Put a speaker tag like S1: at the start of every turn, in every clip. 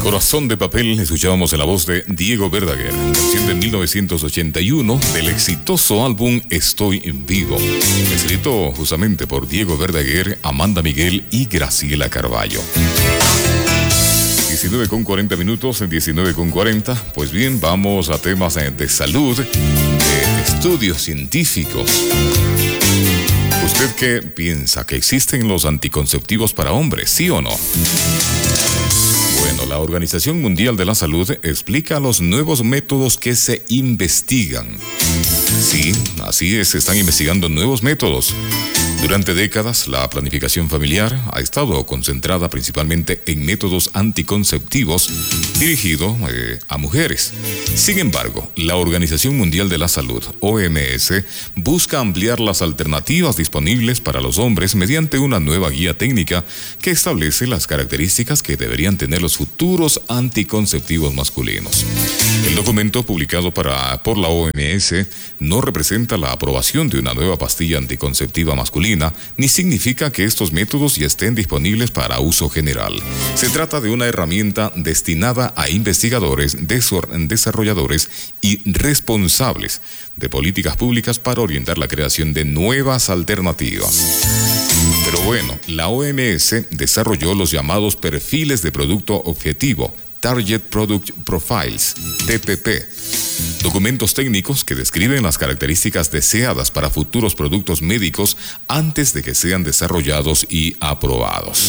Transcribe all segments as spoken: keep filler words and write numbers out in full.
S1: Corazón de papel, escuchábamos en la voz de Diego Verdaguer, canción de mil novecientos ochenta y uno del exitoso álbum Estoy Vivo, escrito justamente por Diego Verdaguer, Amanda Miguel y Graciela Carballo. diecinueve con cuarenta minutos, en diecinueve con cuarenta, pues bien, vamos a temas de salud, de estudios científicos. ¿Usted qué piensa? ¿Que existen los anticonceptivos para hombres, sí o no? Bueno, la Organización Mundial de la Salud explica los nuevos métodos que se investigan. Sí, así es, se están investigando nuevos métodos. Durante décadas, la planificación familiar ha estado concentrada principalmente en métodos anticonceptivos dirigidos eh, a mujeres. Sin embargo, la Organización Mundial de la Salud, O M S, busca ampliar las alternativas disponibles para los hombres mediante una nueva guía técnica que establece las características que deberían tener los futuros anticonceptivos masculinos. El documento publicado para, por la O M S no representa la aprobación de una nueva pastilla anticonceptiva masculina, ni significa que estos métodos ya estén disponibles para uso general. Se trata de una herramienta destinada a investigadores, desarrolladores y responsables de políticas públicas para orientar la creación de nuevas alternativas. Pero bueno, la O M S desarrolló los llamados perfiles de producto objetivo, Target Product Profiles, T P P, documentos técnicos que describen las características deseadas para futuros productos médicos antes de que sean desarrollados y aprobados.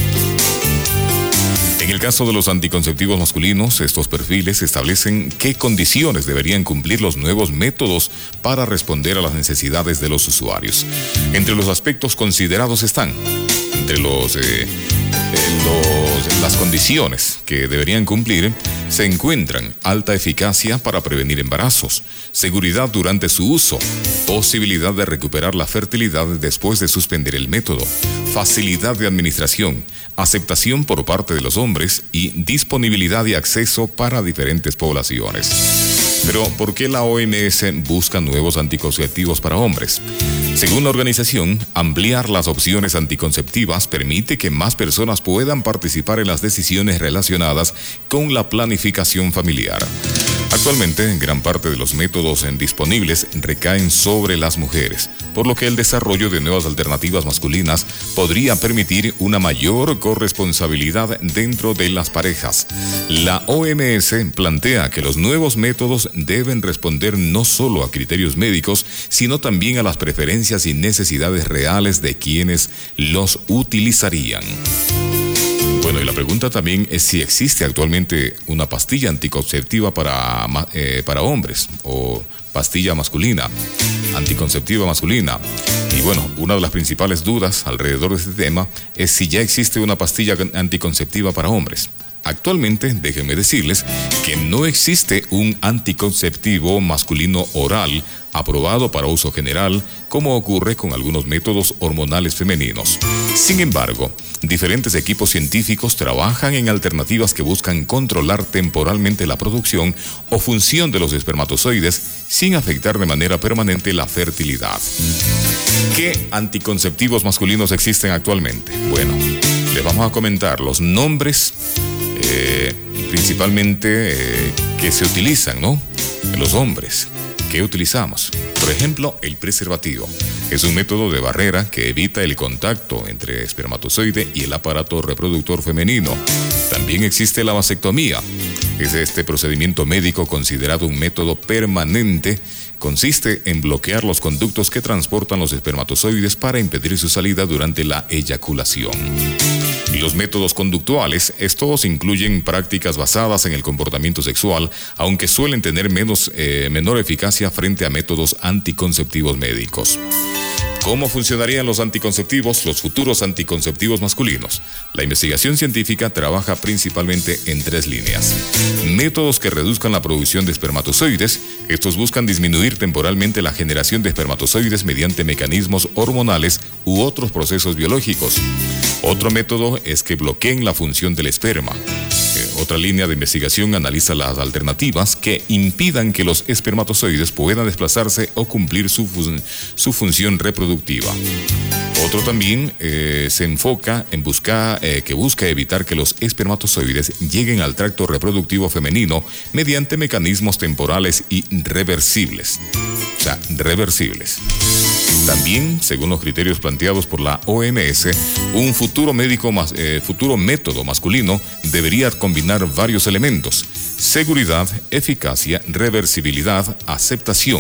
S1: En el caso de los anticonceptivos masculinos, estos perfiles establecen qué condiciones deberían cumplir los nuevos métodos para responder a las necesidades de los usuarios. Entre los aspectos considerados están, entre los... Eh, Los, las condiciones que deberían cumplir se encuentran alta eficacia para prevenir embarazos, seguridad durante su uso, posibilidad de recuperar la fertilidad después de suspender el método, facilidad de administración, aceptación por parte de los hombres y disponibilidad y acceso para diferentes poblaciones. Pero, ¿por qué la O M S busca nuevos anticonceptivos para hombres? Según la organización, ampliar las opciones anticonceptivas permite que más personas puedan participar en las decisiones relacionadas con la planificación familiar. Actualmente, gran parte de los métodos disponibles recaen sobre las mujeres, por lo que el desarrollo de nuevas alternativas masculinas podría permitir una mayor corresponsabilidad dentro de las parejas. La O M S plantea que los nuevos métodos deben responder no solo a criterios médicos, sino también a las preferencias y necesidades reales de quienes los utilizarían. Bueno, y la pregunta también es si existe actualmente una pastilla anticonceptiva para, eh, para hombres o pastilla masculina, anticonceptiva masculina. Y bueno, una de las principales dudas alrededor de este tema es si ya existe una pastilla anticonceptiva para hombres. Actualmente, déjenme decirles que no existe un anticonceptivo masculino oral aprobado para uso general, como ocurre con algunos métodos hormonales femeninos. Sin embargo, diferentes equipos científicos trabajan en alternativas que buscan controlar temporalmente la producción o función de los espermatozoides sin afectar de manera permanente la fertilidad. ¿Qué anticonceptivos masculinos existen actualmente? Bueno, les vamos a comentar los nombres Eh, principalmente eh, que se utilizan, ¿no? Los hombres, ¿qué utilizamos? Por ejemplo, el preservativo. Es un método de barrera que evita el contacto entre espermatozoide y el aparato reproductor femenino. También existe la vasectomía. Es este procedimiento médico considerado un método permanente. Consiste en bloquear los conductos que transportan los espermatozoides para impedir su salida durante la eyaculación. Y los métodos conductuales, estos incluyen prácticas basadas en el comportamiento sexual, aunque suelen tener menos, eh, menor eficacia frente a métodos anticonceptivos médicos. ¿Cómo funcionarían los anticonceptivos, los futuros anticonceptivos masculinos? La investigación científica trabaja principalmente en tres líneas. Métodos que reduzcan la producción de espermatozoides. Estos buscan disminuir temporalmente la generación de espermatozoides mediante mecanismos hormonales u otros procesos biológicos. Otro método es que bloqueen la función del esperma. Otra línea de investigación analiza las alternativas que impidan que los espermatozoides puedan desplazarse o cumplir su, fun- su función reproductiva. Otro también eh, se enfoca en buscar, eh, que busca evitar que los espermatozoides lleguen al tracto reproductivo femenino mediante mecanismos temporales y reversibles. O sea, reversibles. También, según los criterios planteados por la O M S, un futuro, médico mas, eh, futuro método masculino debería combinar varios elementos: seguridad, eficacia, reversibilidad, aceptación.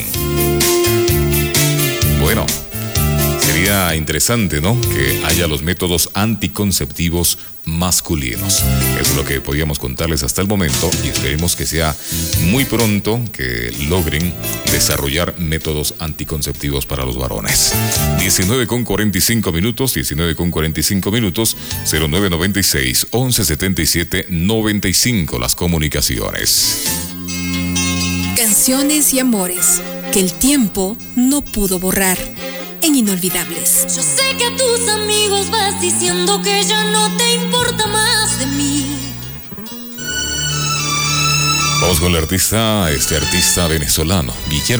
S1: Bueno, sería interesante, ¿no?, que haya los métodos anticonceptivos masculinos. Eso es lo que podíamos contarles hasta el momento y esperemos que sea muy pronto que logren desarrollar métodos anticonceptivos para los varones. diecinueve con cuarenta y cinco minutos, diecinueve con cuarenta y cinco minutos, cero nueve noventa y seis, once setenta y siete, noventa y cinco las comunicaciones.
S2: Canciones y amores que el tiempo no pudo borrar. En Inolvidables.
S3: Yo sé que a tus amigos vas diciendo que ya no te importa más de mí.
S1: Vamos con el artista, este artista venezolano, Guillermo.